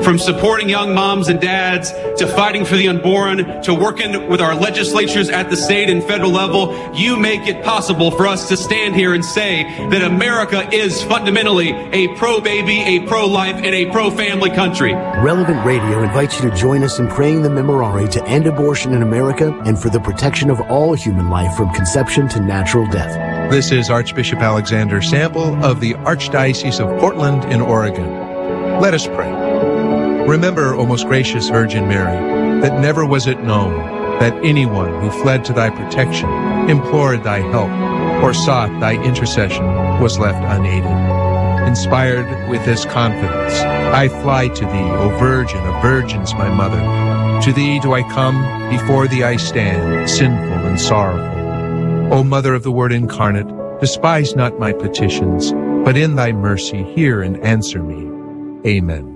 From supporting young moms and dads, to fighting for the unborn, to working with our legislatures at the state and federal level, you make it possible for us to stand here and say that America is fundamentally a pro-baby, a pro-life, and a pro-family country. Relevant Radio invites you to join us in praying the Memorare to end abortion in America and for the protection of all human life from conception to natural death. This is Archbishop Alexander Sample of the Archdiocese of Portland in Oregon. Let us pray. Remember, O most gracious Virgin Mary, that never was it known that anyone who fled to thy protection, implored thy help, or sought thy intercession was left unaided. Inspired with this confidence, I fly to thee, O Virgin of Virgins, my Mother. To thee do I come, before thee I stand, sinful and sorrowful. O Mother of the Word incarnate, despise not my petitions, but in thy mercy hear and answer me. Amen.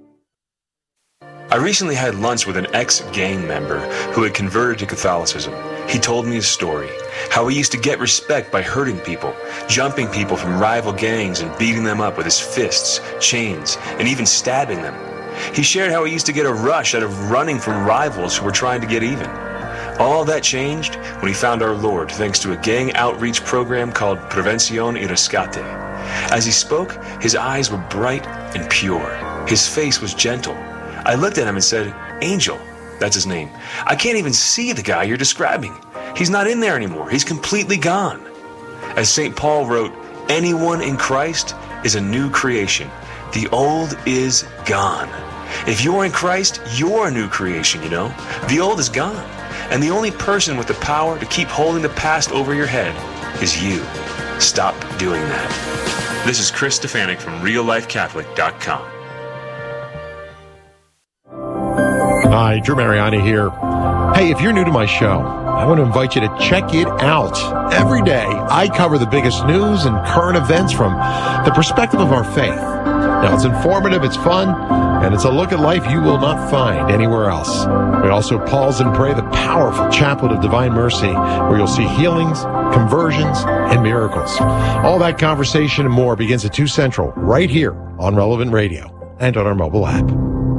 I recently had lunch with an ex-gang member who had converted to Catholicism. He told me his story, how he used to get respect by hurting people, jumping people from rival gangs and beating them up with his fists, chains, and even stabbing them. He shared how he used to get a rush out of running from rivals who were trying to get even. All that changed when he found our Lord thanks to a gang outreach program called Prevención y Rescate. As he spoke, his eyes were bright and pure. His face was gentle. I looked at him and said, "Angel," that's his name, "I can't even see the guy you're describing. He's not in there anymore. He's completely gone." As St. Paul wrote, anyone in Christ is a new creation. The old is gone. If you're in Christ, you're a new creation, you know. The old is gone. And the only person with the power to keep holding the past over your head is you. Stop doing that. This is Chris Stefanik from RealLifeCatholic.com. Hi, Drew Mariani here. Hey, if you're new to my show, I want to invite you to check it out. Every day, I cover the biggest news and current events from the perspective of our faith. Now, it's informative, it's fun, and it's a look at life you will not find anywhere else. We also pause and pray the powerful Chaplet of Divine Mercy, where you'll see healings, conversions, and miracles. All that conversation and more begins at 2 Central, right here on Relevant Radio and on our mobile app.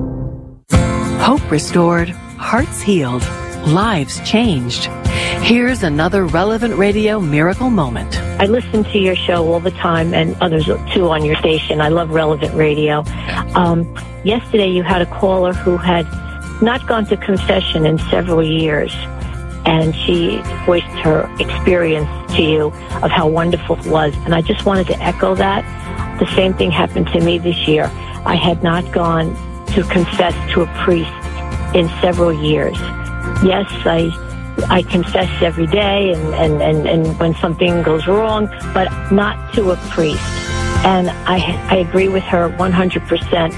Hope restored, hearts healed, lives changed. Here's another Relevant Radio miracle moment. I listen to your show all the time, and others too on your station. I love Relevant Radio. Yesterday you had a caller who had not gone to confession in several years, and she voiced her experience to you of how wonderful it was. And I just wanted to echo that. The same thing happened to me this year. I had not gone to confess to a priest in several years. Yes, I confess every day and when something goes wrong, but not to a priest. And I agree with her 100%.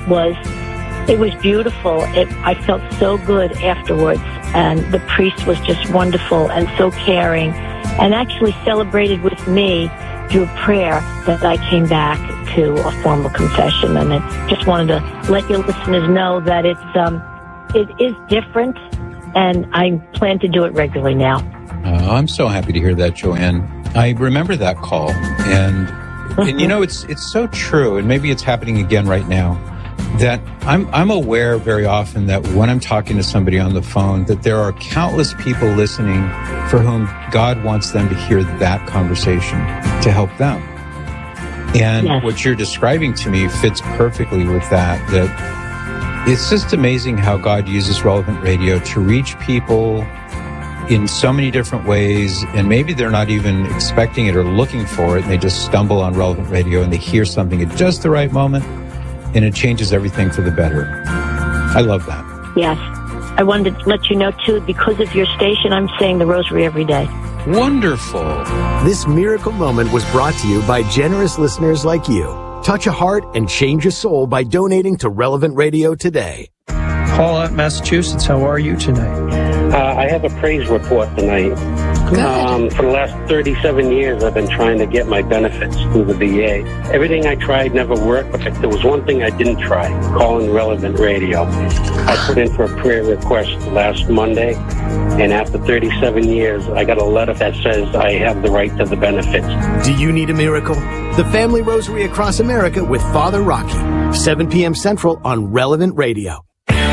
It was beautiful. I felt so good afterwards, and the priest was just wonderful and so caring, and actually celebrated with me through prayer that I came back to a formal confession. And I just wanted to let your listeners know that it is different, and I plan to do it regularly now. I'm so happy to hear that, Joanne. I remember that call, and you know, it's so true, and maybe it's happening again right now, that I'm aware very often that when I'm talking to somebody on the phone, that there are countless people listening for whom God wants them to hear that conversation to help them. And yes, what you're describing to me fits perfectly with that it's just amazing how God uses Relevant Radio to reach people in so many different ways, and maybe they're not even expecting it or looking for it, and they just stumble on Relevant Radio and they hear something at just the right moment, and it changes everything for the better. I love that. Yes. I wanted to let you know, too, because of your station, I'm saying the rosary every day. Wonderful. This miracle moment was brought to you by generous listeners like you. Touch a heart and change a soul by donating to Relevant Radio today. Paul out in Massachusetts, how are you tonight? I have a praise report tonight. For the last 37 years, I've been trying to get my benefits through the VA. Everything I tried never worked, but there was one thing I didn't try, calling Relevant Radio. I put in for a prayer request last Monday, and after 37 years, I got a letter that says I have the right to the benefits. Do you need a miracle? The Family Rosary Across America with Father Rocky, 7 p.m. Central on Relevant Radio.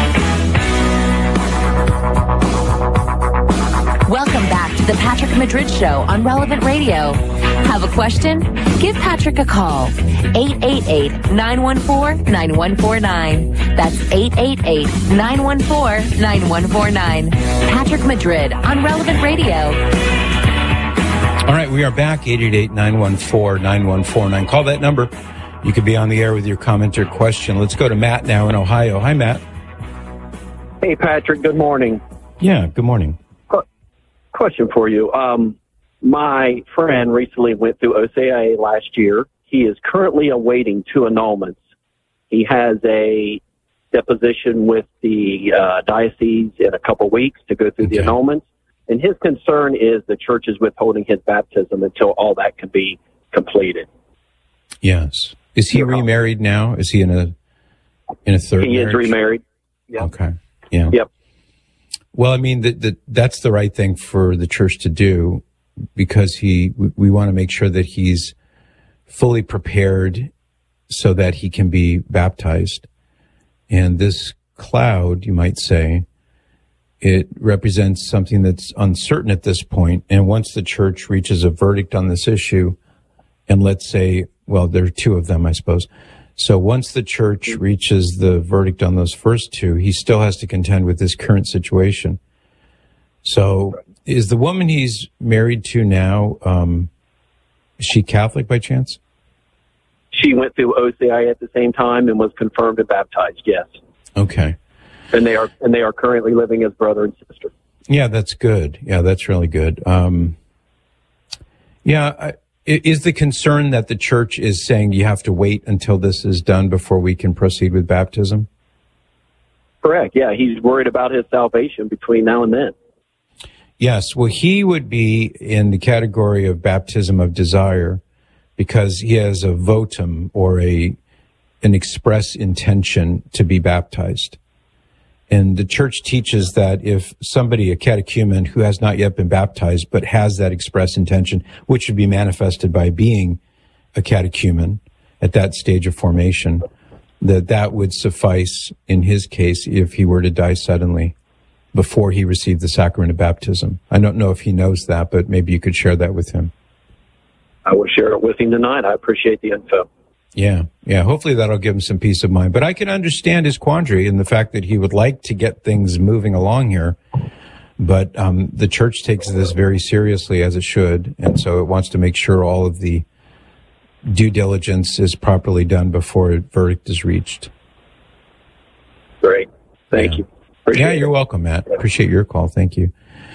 Welcome back to the Patrick Madrid Show on Relevant Radio. Have a question? Give Patrick a call. 888-914-9149. That's 888-914-9149. Patrick Madrid on Relevant Radio. All right, we are back. 888-914-9149. Call that number. You could be on the air with your comment or question. Let's go to Matt now in Ohio. Hi, Matt. Hey, Patrick. Good morning. Yeah, good morning. Question for you. My friend recently went through OCIA last year. He is currently awaiting 2 annulments. He has a deposition with the diocese in a couple weeks to go through the annulments. And his concern is the church is withholding his baptism until all that can be completed. Yes. Is he remarried now? Is he in a third marriage? He is remarried. Yep. Okay. Yeah. Yep. Well, I mean, that's the right thing for the church to do, because we want to make sure that he's fully prepared so that he can be baptized. And this cloud, you might say, it represents something that's uncertain at this point. And once the church reaches a verdict on this issue, and let's say, well, there are 2 of them, I suppose. So once the church reaches the verdict on those first 2, he still has to contend with this current situation. So is the woman he's married to now, is she Catholic by chance? She went through OCI at the same time and was confirmed and baptized, yes. Okay. And they are currently living as brother and sister. Yeah, that's good. Yeah, that's really good. Is the concern that the church is saying you have to wait until this is done before we can proceed with baptism? Correct. Yeah, he's worried about his salvation between now and then. Yes. Well, he would be in the category of baptism of desire because he has a votum or an express intention to be baptized. And the church teaches that if somebody, a catechumen who has not yet been baptized, but has that express intention, which should be manifested by being a catechumen at that stage of formation, that would suffice in his case if he were to die suddenly before he received the sacrament of baptism. I don't know if he knows that, but maybe you could share that with him. I will share it with him tonight. I appreciate the info. Yeah. Hopefully that'll give him some peace of mind. But I can understand his quandary and the fact that he would like to get things moving along here. But the church takes this very seriously, as it should. And so it wants to make sure all of the due diligence is properly done before a verdict is reached. Great. Thank you. Appreciate you're welcome, Matt. Appreciate your call. Thank you.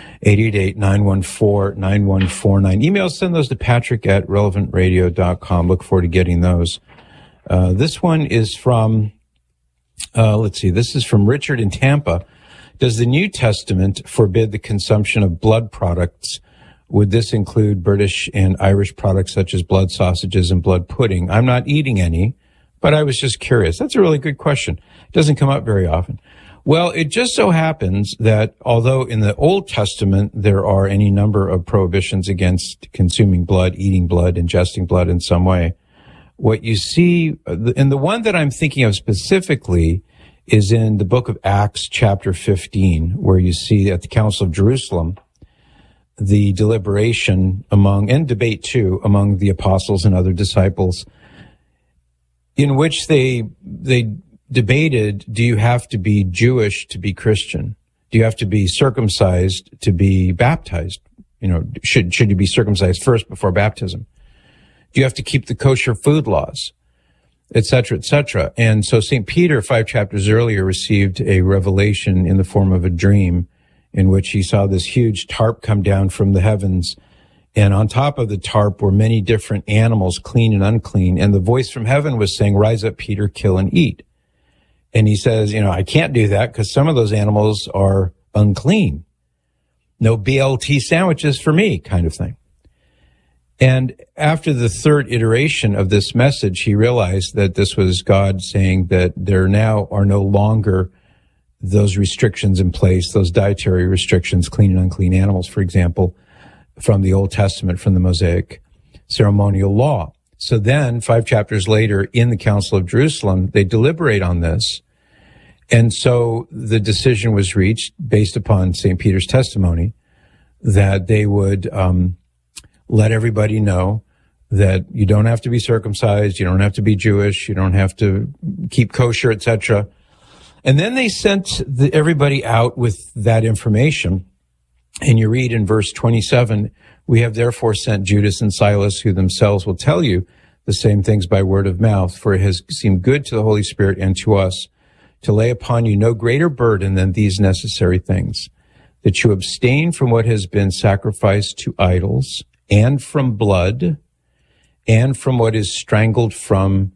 888-914-9149. Emails, send those to patrick@relevantradio.com. Look forward to getting those. This one is from, this is from Richard in Tampa. Does the New Testament forbid the consumption of blood products? Would this include British and Irish products such as blood sausages and blood pudding? I'm not eating any, but I was just curious. That's a really good question. It doesn't come up very often. Well, it just so happens that although in the Old Testament there are any number of prohibitions against consuming blood, eating blood, ingesting blood in some way, what you see, and the one that I'm thinking of specifically is in the book of Acts chapter 15, where you see at the Council of Jerusalem, the deliberation and debate too, among the apostles and other disciples, in which they debated, do you have to be Jewish to be Christian? Do you have to be circumcised to be baptized? Should you be circumcised first before baptism? Do you have to keep the kosher food laws? Et cetera, et cetera. And so St. Peter, 5 chapters earlier, received a revelation in the form of a dream in which he saw this huge tarp come down from the heavens. And on top of the tarp were many different animals, clean and unclean. And the voice from heaven was saying, "Rise up, Peter, kill and eat." And he says, I can't do that because some of those animals are unclean. no BLT sandwiches for me, kind of thing. And after the third iteration of this message, he realized that this was God saying that there now are no longer those restrictions in place, those dietary restrictions, clean and unclean animals, for example, from the Old Testament, from the Mosaic ceremonial law. So then, 5 chapters later, in the Council of Jerusalem, they deliberate on this. And so the decision was reached, based upon St. Peter's testimony, that they would let everybody know that you don't have to be circumcised, you don't have to be Jewish, you don't have to keep kosher, etc. And then they sent everybody out with that information. And you read in verse 27, we have therefore sent Judas and Silas, who themselves will tell you the same things by word of mouth, for it has seemed good to the Holy Spirit and to us to lay upon you no greater burden than these necessary things, that you abstain from what has been sacrificed to idols, and from blood, and from what is strangled from,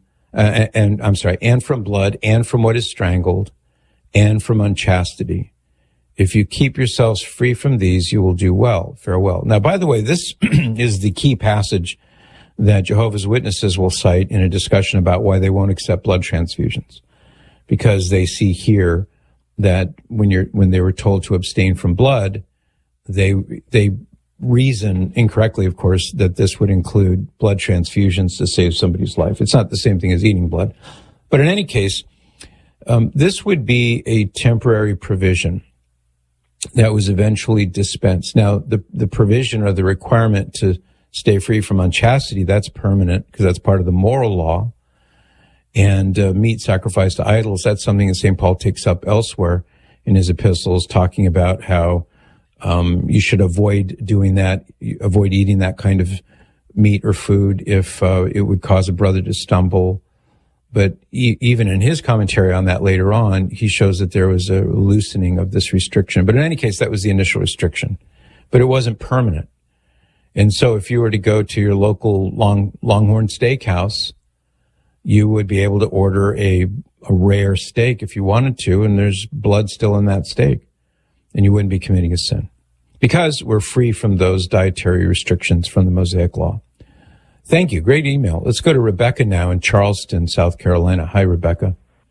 and from blood, and from what is strangled, and from unchastity. If you keep yourselves free from these, you will do well. Farewell. Now, by the way, this is the key passage that Jehovah's Witnesses will cite in a discussion about why they won't accept blood transfusions, because they see here that when they were told to abstain from blood, they reason incorrectly, of course, that this would include blood transfusions to save somebody's life. It's not the same thing as eating blood. But in any case, this would be a temporary provision that was eventually dispensed. Now, the provision or the requirement to stay free from unchastity, that's permanent because that's part of the moral law. And meat sacrificed to idols, that's something that St. Paul takes up elsewhere in his epistles, talking about how you should avoid doing that, avoid eating that kind of meat or food if it would cause a brother to stumble. But even in his commentary on that later on, he shows that there was a loosening of this restriction. But in any case, that was the initial restriction. But it wasn't permanent. And so if you were to go to your local Longhorn Steakhouse, you would be able to order a rare steak if you wanted to, and there's blood still in that steak. And you wouldn't be committing a sin, because we're free from those dietary restrictions from the Mosaic Law. Thank you. Great email. Let's go to Rebecca now in Charleston, South Carolina. Hi, Rebecca.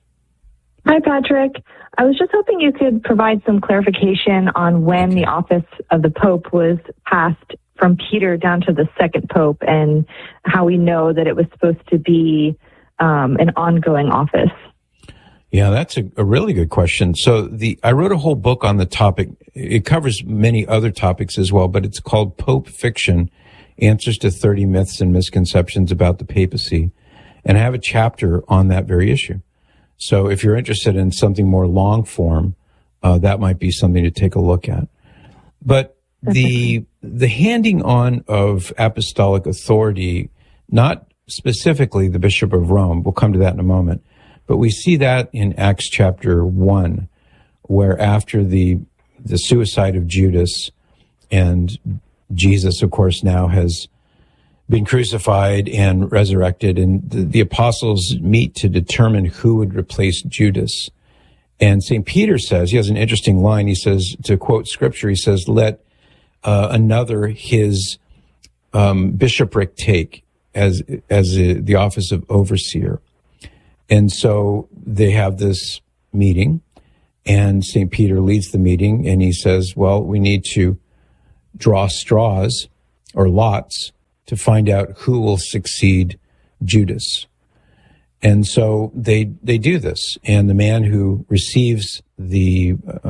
Hi, Patrick. I was just hoping you could provide some clarification on when the office of the Pope was passed from Peter down to the second Pope, and how we know that it was supposed to be an ongoing office. Yeah, that's a really good question. So I wrote a whole book on the topic. It covers many other topics as well, but it's called Pope Fiction, Answers to 30 Myths and Misconceptions About the Papacy. And I have a chapter on that very issue. So if you're interested in something more long form, that might be something to take a look at. But the handing on of apostolic authority, not specifically the Bishop of Rome, we'll come to that in a moment, but we see that in Acts chapter 1, where after the suicide of Judas, and Jesus, of course, now has been crucified and resurrected, and the apostles meet to determine who would replace Judas. And St. Peter says, he has an interesting line, he says, to quote scripture, he says, let another his bishopric take as the office of overseer. And so they have this meeting, and St. Peter leads the meeting, and he says, well, we need to draw straws or lots to find out who will succeed Judas. And so they do this, and the man who receives the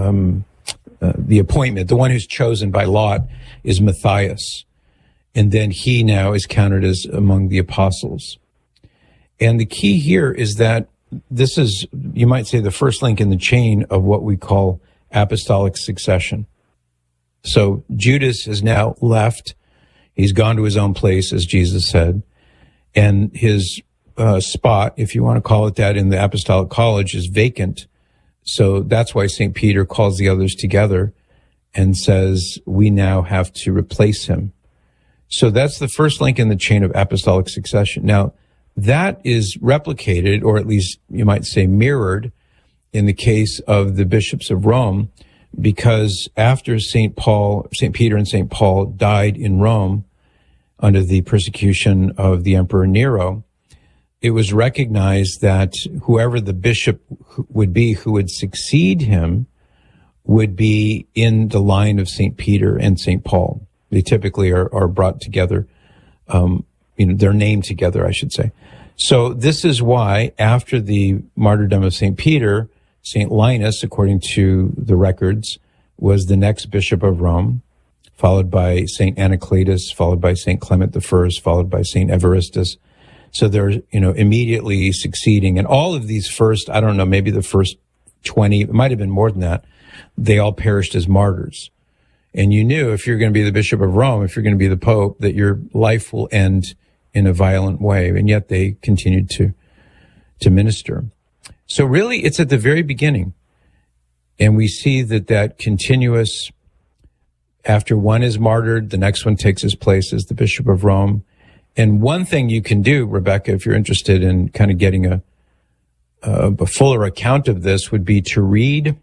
appointment, the one who's chosen by lot, is Matthias. And then he now is counted as among the apostles. And the key here is that this is, you might say, the first link in the chain of what we call apostolic succession. So Judas is now left. He's gone to his own place, as Jesus said. And his spot, if you want to call it that, in the apostolic college is vacant. So that's why St. Peter calls the others together and says, we now have to replace him. So that's the first link in the chain of apostolic succession. Now, that is replicated, or at least you might say mirrored, in the case of the bishops of Rome, because after St. Peter and St. Paul died in Rome under the persecution of the Emperor Nero, it was recognized that whoever the bishop would be who would succeed him would be in the line of St. Peter and St. Paul. They typically are brought together, they're named together, I should say. So this is why after the martyrdom of St. Peter, St. Linus, according to the records, was the next bishop of Rome, followed by St. Anacletus, followed by St. Clement I, followed by St. Evaristus. So they're, immediately succeeding. And all of these first, I don't know, maybe the first 20, it might have been more than that, they all perished as martyrs. And you knew if you're going to be the Bishop of Rome, if you're going to be the Pope, that your life will end in a violent way. And yet they continued to minister. So really, it's at the very beginning. And we see that continuous, after one is martyred, the next one takes his place as the Bishop of Rome. And one thing you can do, Rebecca, if you're interested in kind of getting a fuller account of this, would be to read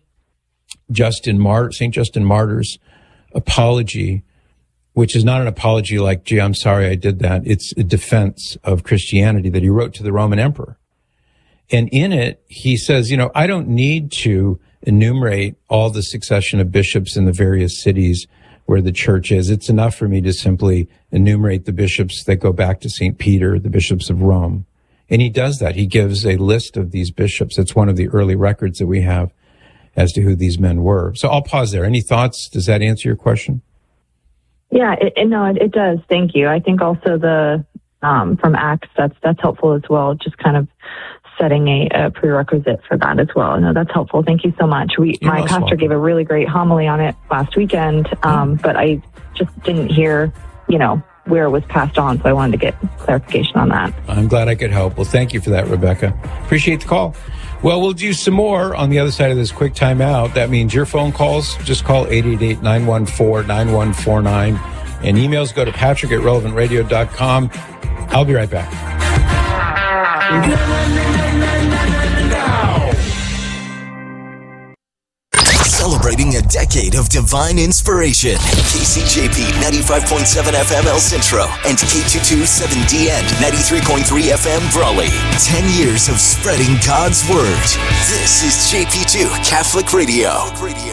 St. Justin Martyr's apology, which is not an apology like, gee, I'm sorry I did that. It's a defense of Christianity that he wrote to the Roman emperor. And in it, he says, I don't need to enumerate all the succession of bishops in the various cities where the church is. It's enough for me to simply enumerate the bishops that go back to St. Peter, the bishops of Rome. And he does that. He gives a list of these bishops. It's one of the early records that we have as to who these men were. So I'll pause there. Any thoughts? Does that answer your question? Yeah, it does. Thank you. I think also the from Acts, that's helpful as well. Just kind of setting a prerequisite for that as well. No, that's helpful. Thank you so much. My pastor welcome. Gave a really great homily on it last weekend, but I just didn't hear, where it was passed on. So I wanted to get clarification on that. I'm glad I could help. Well, thank you for that, Rebecca. Appreciate the call. Well, we'll do some more on the other side of this quick timeout. That means your phone calls. Just call 888-914-9149. And emails go to patrick@relevantradio.com. I'll be right back. Celebrating a decade of divine inspiration. KCJP 95.7 FM El Centro and K227DN 93.3 FM Brawley. 10 years of spreading God's Word. This is JP2 Catholic Radio.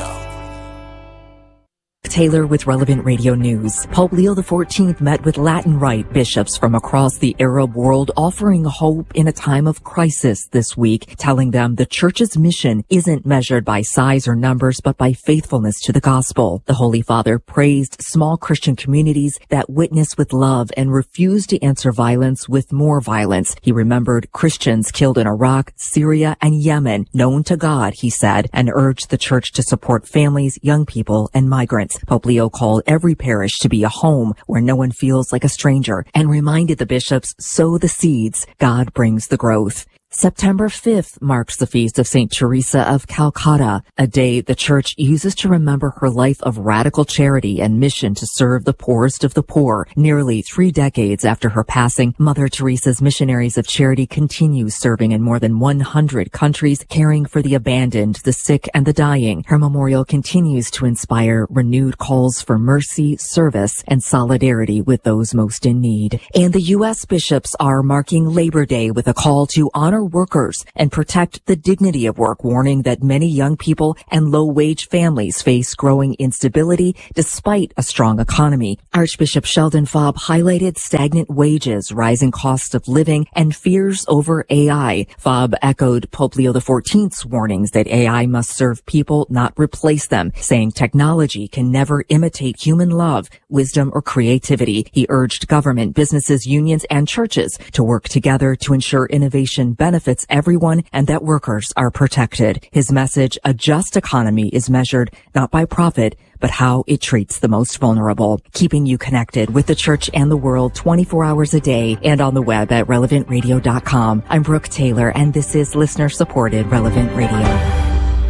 Taylor with Relevant Radio News. Pope Leo XIV met with Latin Rite bishops from across the Arab world, offering hope in a time of crisis this week, telling them the Church's mission isn't measured by size or numbers, but by faithfulness to the gospel. The Holy Father praised small Christian communities that witness with love and refuse to answer violence with more violence. He remembered Christians killed in Iraq, Syria, and Yemen, known to God, he said, and urged the Church to support families, young people, and migrants. Pope Leo called every parish to be a home where no one feels like a stranger and reminded the bishops, sow the seeds, God brings the growth. September 5th marks the feast of St. Teresa of Calcutta, a day the Church uses to remember her life of radical charity and mission to serve the poorest of the poor. Nearly 3 decades after her passing, Mother Teresa's Missionaries of Charity continues serving in more than 100 countries, caring for the abandoned, the sick, and the dying. Her memorial continues to inspire renewed calls for mercy, service, and solidarity with those most in need. And the U.S. bishops are marking Labor Day with a call to honor workers and protect the dignity of work, warning that many young people and low-wage families face growing instability despite a strong economy. Archbishop Sheldon Faub highlighted stagnant wages, rising costs of living, and fears over AI. Faub echoed Pope Leo XIV's warnings that AI must serve people, not replace them, saying technology can never imitate human love, wisdom, or creativity. He urged government, businesses, unions, and churches to work together to ensure innovation benefits everyone and that workers are protected. His message, a just economy, is measured not by profit, but how it treats the most vulnerable. Keeping you connected with the Church and the world 24 hours a day and on the web at relevantradio.com. I'm Brooke Taylor, and this is listener-supported Relevant Radio.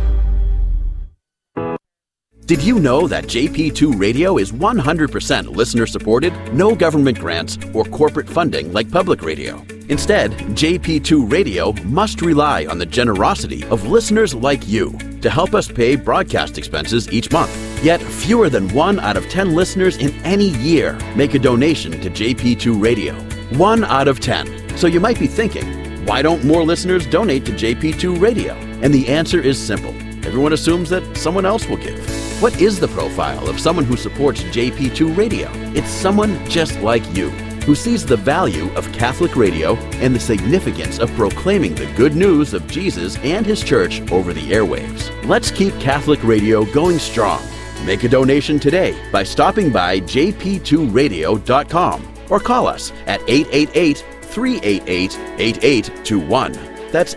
Did you know that JP2 Radio is 100% listener-supported? No government grants or corporate funding like public radio. Instead, JP2 Radio must rely on the generosity of listeners like you. to help us pay broadcast expenses each month. Yet, fewer than 1 out of 10 listeners in any year make a donation to JP2 Radio. 1 out of 10. So you might be thinking, why don't more listeners donate to JP2 Radio? And the answer is simple. Everyone assumes that someone else will give. What is the profile of someone who supports JP2 Radio? It's someone just like you, who sees the value of Catholic radio and the significance of proclaiming the good news of Jesus and His Church over the airwaves. Let's keep Catholic radio going strong. Make a donation today by stopping by jp2radio.com or call us at 888-388-8821. That's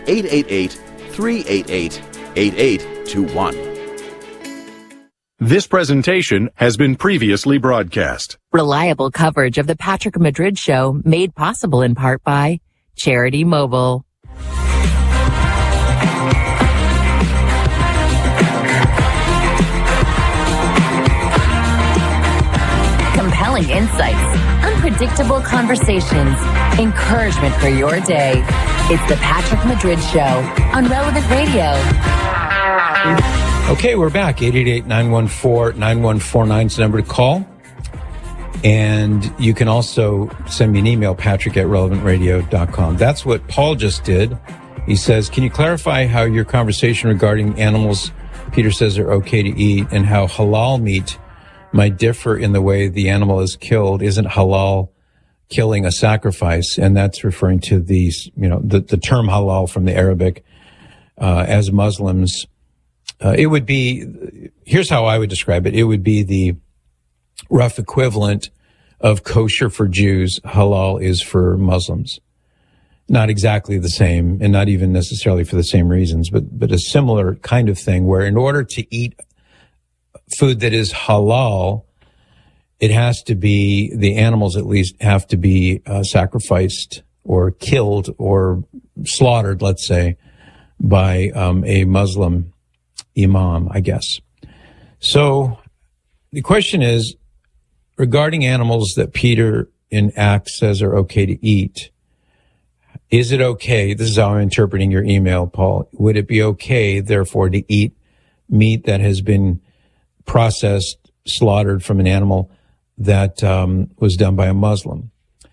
888-388-8821. This presentation has been previously broadcast. Reliable coverage of the Patrick Madrid Show made possible in part by Charity Mobile. Compelling insights, unpredictable conversations, encouragement for your day. It's the Patrick Madrid Show on Relevant Radio. Okay, we're back. 888-914-9149 is the number to call. And you can also send me an email, patrick@relevantradio.com. That's what Paul just did. He says, can you clarify how your conversation regarding animals Peter says are okay to eat and how halal meat might differ in the way the animal is killed? Isn't halal killing a sacrifice? And that's referring to these, the term halal from the Arabic. As Muslims, it would be, here's how I would describe it. It would be the rough equivalent of kosher for Jews. Halal is for Muslims. Not exactly the same, and not even necessarily for the same reasons, but a similar kind of thing where in order to eat food that is halal, it has to be, the animals at least have to be sacrificed or killed or slaughtered, let's say, by a Muslim imam, I guess. So the question is, regarding animals that Peter in Acts says are okay to eat, is it okay, this is how I'm interpreting your email, Paul, would it be okay, therefore, to eat meat that has been processed, slaughtered from an animal that was done by a Muslim?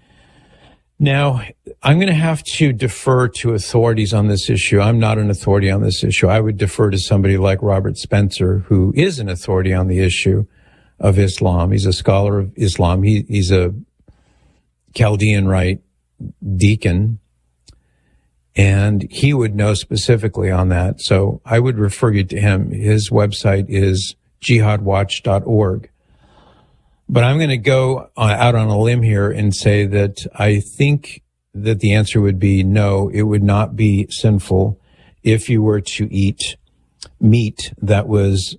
Now, I'm going to have to defer to authorities on this issue. I'm not an authority on this issue. I would defer to somebody like Robert Spencer, who is an authority on the issue of Islam. He's a scholar of Islam. He's a Chaldean Rite deacon, and he would know specifically on that. So I would refer you to him. His website is jihadwatch.org. But I'm going to go out on a limb here and say that I think that the answer would be no, it would not be sinful if you were to eat meat that was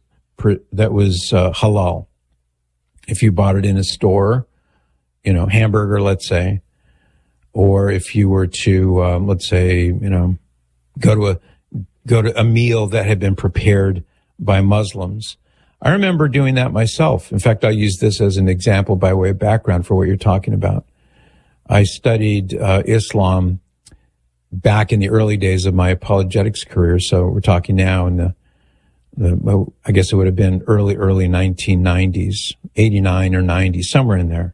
halal. If you bought it in a store, hamburger, let's say, or if you were to, let's say, go to a meal that had been prepared by Muslims. I remember doing that myself. In fact, I'll use this as an example by way of background for what you're talking about. I studied Islam back in the early days of my apologetics career. So we're talking now in I guess it would have been early 1990s, 89 or 90, somewhere in there.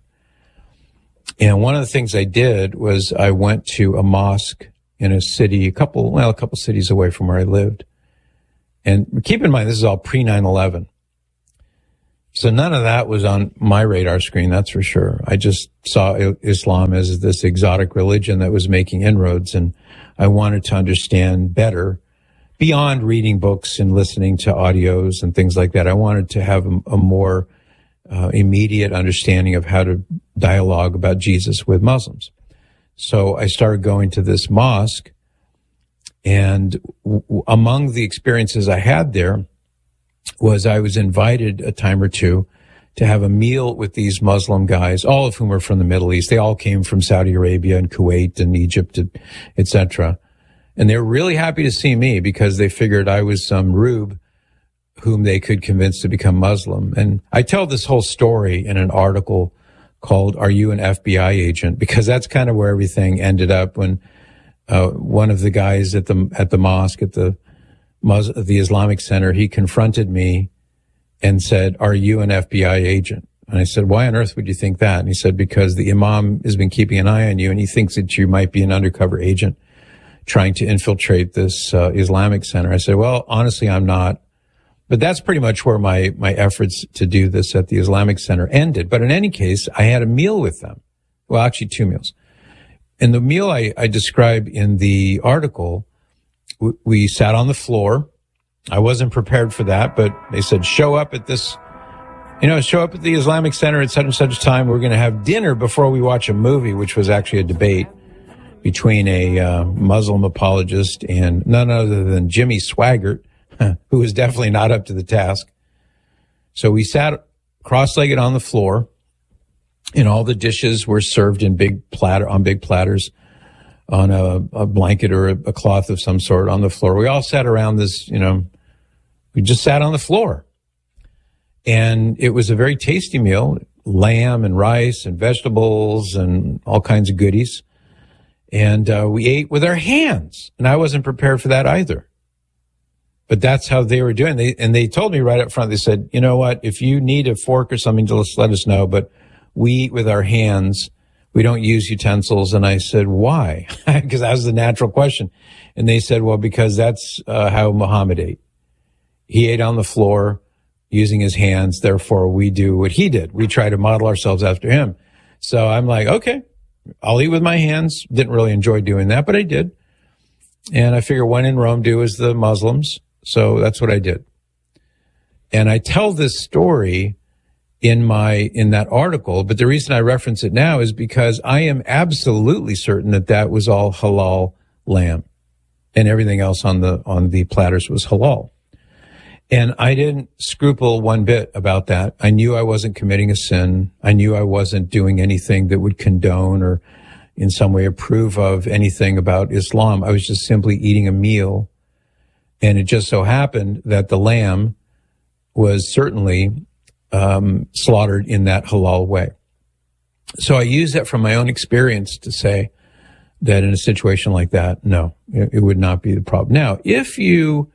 And one of the things I did was I went to a mosque in a city, a couple cities away from where I lived. And keep in mind, this is all pre 9/11. So none of that was on my radar screen, that's for sure. I just saw Islam as this exotic religion that was making inroads, and I wanted to understand better beyond reading books and listening to audios and things like that. I wanted to have a more immediate understanding of how to dialogue about Jesus with Muslims. So I started going to this mosque, and among the experiences I had there was I was invited a time or two to have a meal with these Muslim guys, all of whom are from the Middle East. They all came from Saudi Arabia and Kuwait and Egypt, etc. And they were really happy to see me because they figured I was some rube whom they could convince to become Muslim. And I tell this whole story in an article called "Are You an FBI Agent?" because that's kind of where everything ended up when one of the guys at the mosque, at the the Islamic Center, he confronted me and said, "Are you an FBI agent?" And I said, "Why on earth would you think that?" And he said, "Because the imam has been keeping an eye on you, and he thinks that you might be an undercover agent trying to infiltrate this Islamic Center." I said, "Well, honestly, I'm not." But that's pretty much where my efforts to do this at the Islamic Center ended. But in any case, I had a meal with them. Well, actually 2 meals. And the meal I describe in the article, we sat on the floor. I wasn't prepared for that, but they said, show up at the Islamic Center at such and such time. We're going to have dinner before we watch a movie, which was actually a debate between a Muslim apologist and none other than Jimmy Swaggart, who was definitely not up to the task. So we sat cross-legged on the floor, and all the dishes were served in big platters on a blanket or a cloth of some sort on the floor. We all sat around this, we just sat on the floor. And it was a very tasty meal, lamb and rice and vegetables and all kinds of goodies. And we ate with our hands, and I wasn't prepared for that either. But that's how they were doing. They told me right up front, they said, "You know what, if you need a fork or something, just let us know, but we eat with our hands. We don't use utensils." And I said, "Why?" Because that was the natural question. And they said, "Well, because that's how Muhammad ate. He ate on the floor using his hands. Therefore, we do what he did. We try to model ourselves after him." So I'm like, okay, I'll eat with my hands. Didn't really enjoy doing that, but I did. And I figure when in Rome, do as the Muslims. So that's what I did. And I tell this story in that article, but the reason I reference it now is because I am absolutely certain that was all halal lamb, and everything else on the platters was halal. And I didn't scruple one bit about that. I knew I wasn't committing a sin. I knew I wasn't doing anything that would condone or in some way approve of anything about Islam. I was just simply eating a meal. And it just so happened that the lamb was certainly slaughtered in that halal way. So I use that from my own experience to say that in a situation like that, no, it would not be the problem. Now, if you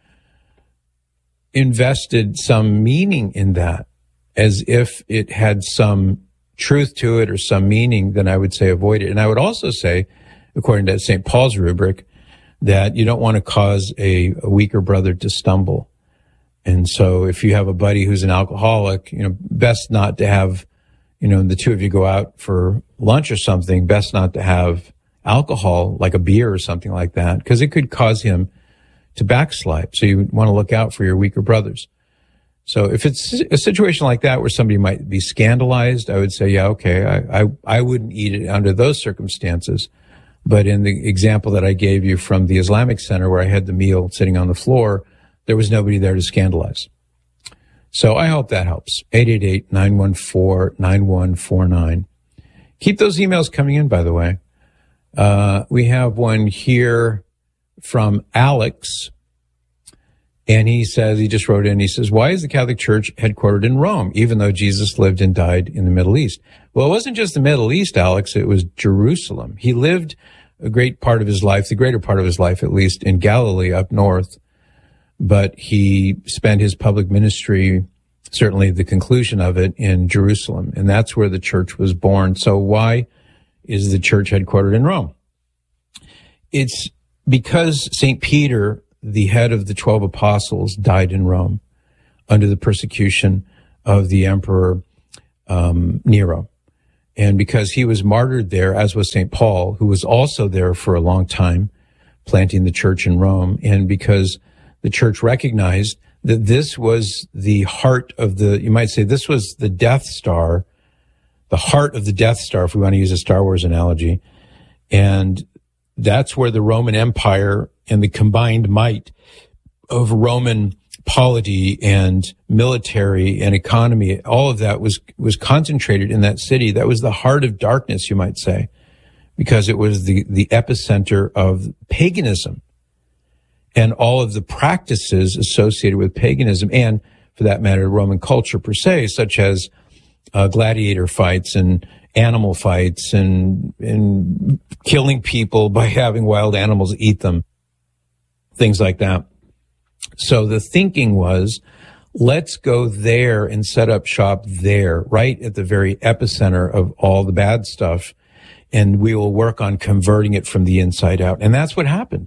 invested some meaning in that, as if it had some truth to it or some meaning, then I would say avoid it. And I would also say, according to St. Paul's rubric, that you don't want to cause a weaker brother to stumble. And so if you have a buddy who's an alcoholic, best not to have, the two of you go out for lunch or something, best not to have alcohol, like a beer or something like that, because it could cause him to backslide. So you want to look out for your weaker brothers. So if it's a situation like that where somebody might be scandalized, I would say, yeah, okay, I wouldn't eat it under those circumstances. But in the example that I gave you from the Islamic Center where I had the meal sitting on the floor, there was nobody there to scandalize. So I hope that helps. 888-914-9149. Keep those emails coming in, by the way. We have one here from Alex, and he just wrote in, he says, why is the Catholic Church headquartered in Rome, even though Jesus lived and died in the Middle East? Well, it wasn't just the Middle East, Alex, it was Jerusalem. He lived a great part of his life, the greater part of his life at least, in Galilee up north, but he spent his public ministry, certainly the conclusion of it, in Jerusalem, and that's where the church was born. So why is the church headquartered in Rome? It's because St. Peter, the head of the 12 apostles, died in Rome under the persecution of the Emperor Nero. And because he was martyred there, as was St. Paul, who was also there for a long time, planting the church in Rome, and because the church recognized that this was the heart of you might say this was the Death Star, the heart of the Death Star, if we want to use a Star Wars analogy. And that's where the Roman Empire and the combined might of Roman polity and military and economy, all of that was concentrated in that city. That was the heart of darkness, you might say, because it was the epicenter of paganism and all of the practices associated with paganism and, for that matter, Roman culture per se, such as gladiator fights and animal fights and killing people by having wild animals eat them, things like that. So the thinking was, let's go there and set up shop there, right at the very epicenter of all the bad stuff, and we will work on converting it from the inside out. And that's what happened.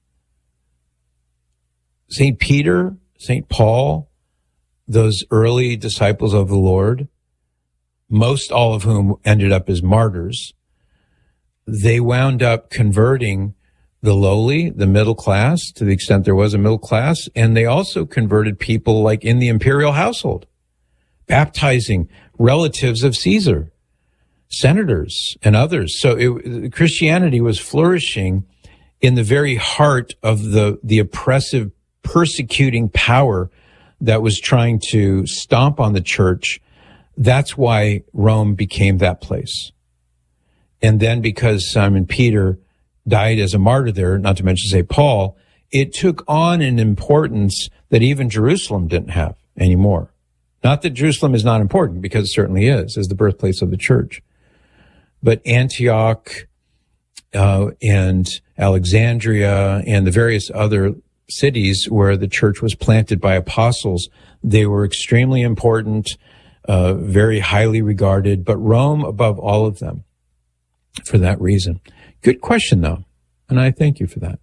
St. Peter, St. Paul, those early disciples of the Lord, most all of whom ended up as martyrs, they wound up converting the lowly, the middle class, to the extent there was a middle class, and they also converted people like in the imperial household, baptizing relatives of Caesar, senators and others. So Christianity was flourishing in the very heart of the oppressive, persecuting power that was trying to stomp on the church. That's why Rome became that place. And then because Simon Peter died as a martyr there, not to mention St. Paul, it took on an importance that even Jerusalem didn't have anymore. Not that Jerusalem is not important, because it certainly is, as the birthplace of the church. But Antioch and Alexandria and the various other cities where the church was planted by apostles, they were extremely important, very highly regarded, but Rome above all of them for that reason. Good question, though, and I thank you for that.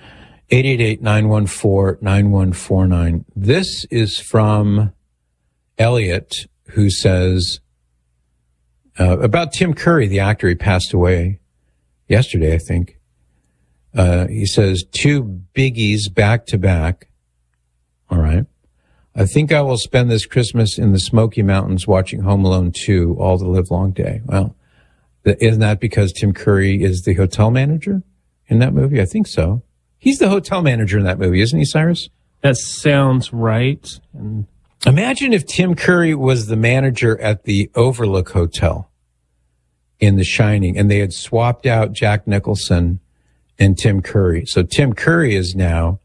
888-914-9149. This is from Elliot, who says about Tim Curry, the actor. He passed away yesterday, I think. He says, 2 biggies back to back. All right. I think I will spend this Christmas in the Smoky Mountains watching Home Alone 2 all the live long day. Well, isn't that because Tim Curry is the hotel manager in that movie? I think so. He's the hotel manager in that movie, isn't he, Cyrus? That sounds right. And imagine if Tim Curry was the manager at the Overlook Hotel in The Shining, and they had swapped out Jack Nicholson and Tim Curry. So Tim Curry is now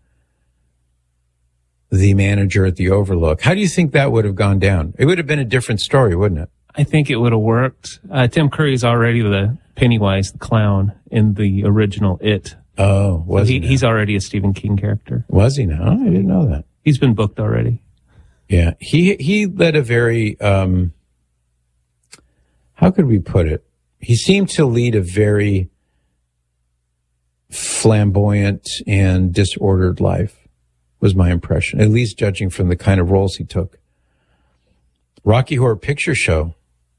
the manager at the Overlook. How do you think that would have gone down? It would have been a different story, wouldn't it? I think it would have worked. Tim Curry's already the Pennywise the clown in the original It. Oh, was he? He's already a Stephen King character. Was he now? I didn't know that. He's been booked already. Yeah. He led a very, how could we put it? He seemed to lead a very flamboyant and disordered life, was my impression, at least judging from the kind of roles he took. Rocky Horror Picture Show.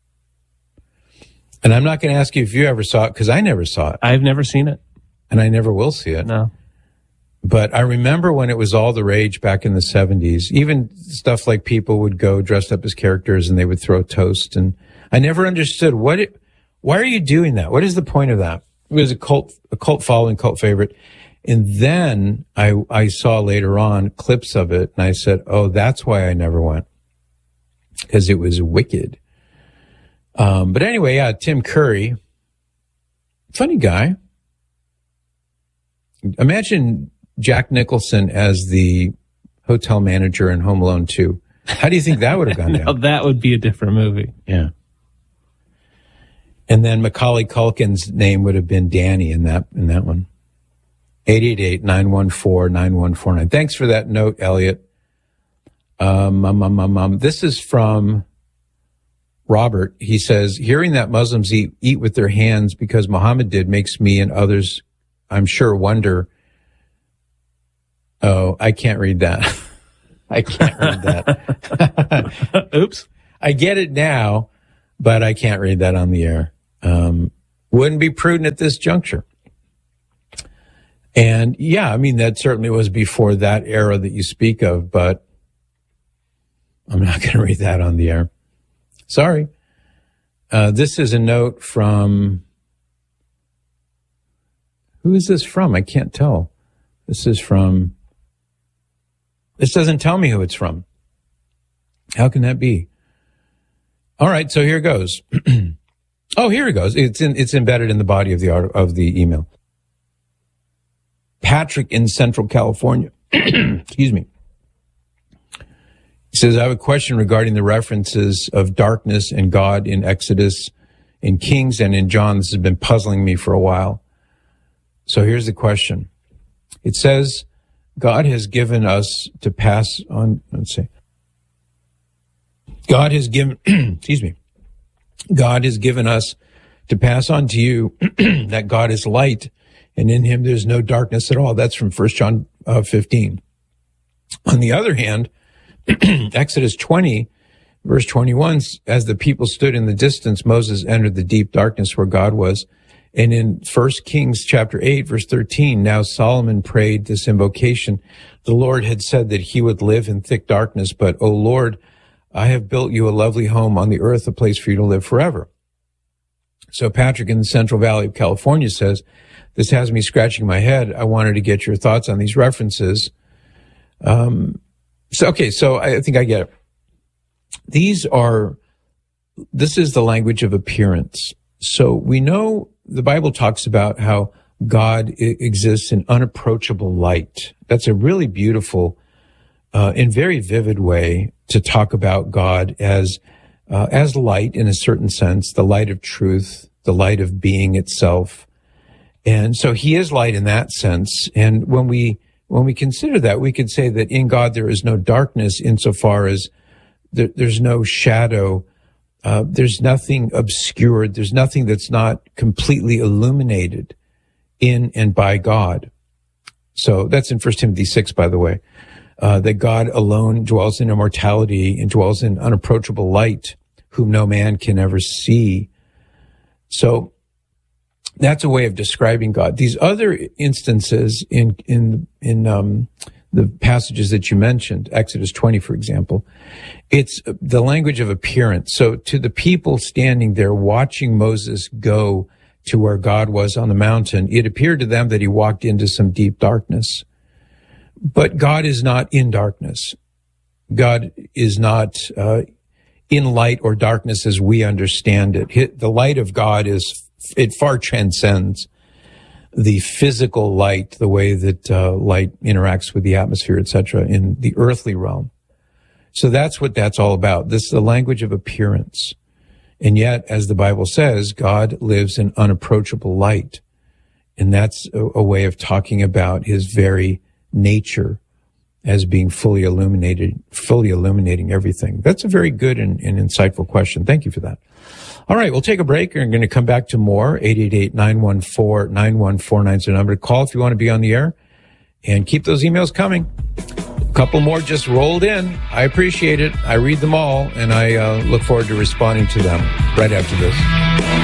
And I'm not going to ask you if you ever saw it, because I never saw it. I've never seen it. And I never will see it. No. But I remember when it was all the rage back in the 70s, even stuff like people would go dressed up as characters and they would throw toast. And I never understood why are you doing that? What is the point of that? It was a cult following, cult favorite. And then I saw later on clips of it and I said, oh, that's why I never went. Because it was wicked. But anyway, yeah, Tim Curry, funny guy. Imagine Jack Nicholson as the hotel manager in Home Alone 2. How do you think that would have gone down? Now, that would be a different movie. Yeah. And then Macaulay Culkin's name would have been Danny in that one. 888-914-9149. Thanks for that note, Elliot. This is from Robert. He says, hearing that Muslims eat with their hands because Muhammad did makes me and others, I'm sure, wonder. Oh, I can't read that. I can't read that. Oops. I get it now, but I can't read that on the air. Wouldn't be prudent at this juncture. And yeah, I mean, that certainly was before that era that you speak of, but I'm not going to read that on the air. Sorry. This is a note from, who is this from? I can't tell. This doesn't tell me who it's from. How can that be? All right, so here it goes. Oh, here it goes. It's embedded in the body of the email. Patrick in Central California. Excuse me. He says, I have a question regarding the references of darkness and God in Exodus, in Kings, and in John. This has been puzzling me for a while. So here's the question. It says, God has given us to pass on, God has given, excuse me, God has given us to pass on to you that God is light, and in him there's no darkness at all. That's from 1 John 15. On the other hand, Exodus 20, verse 21, as the people stood in the distance, Moses entered the deep darkness where God was. And in 1 Kings chapter 8, verse 13, now Solomon prayed this invocation. The Lord had said that he would live in thick darkness, but, O Lord, I have built you a lovely home on the earth, a place for you to live forever. So Patrick in the Central Valley of California says, this has me scratching my head. I wanted to get your thoughts on these references. So I think I get it. This is the language of appearance. So we know the Bible talks about how God exists in unapproachable light. That's a really beautiful and very vivid way to talk about God as light in a certain sense, the light of truth, the light of being itself. And so he is light in that sense. And when we consider that, we could say that in God there is no darkness insofar as there's no shadow. There's nothing obscured. There's nothing that's not completely illuminated in and by God. So that's in 1 Timothy 6, by the way, that God alone dwells in immortality and dwells in unapproachable light, whom no man can ever see. So that's a way of describing God. These other instances in the passages that you mentioned, Exodus 20, for example, it's the language of appearance. So to the people standing there watching Moses go to where God was on the mountain, it appeared to them that he walked into some deep darkness. But God is not in darkness. God is not in light or darkness as we understand it. The light of God it far transcends the physical light, the way that light interacts with the atmosphere, etc., in the earthly realm. So that's what that's all about. This is the language of appearance. And yet, as the Bible says, God lives in unapproachable light. And that's a way of talking about his very nature as being fully illuminating everything. That's a very good and insightful question. Thank you for that. All right, we'll take a break. We're going to come back to more. 888-914-9149 is the number to call if you want to be on the air. And keep those emails coming. A couple more just rolled in. I appreciate it. I read them all, and I look forward to responding to them right after this.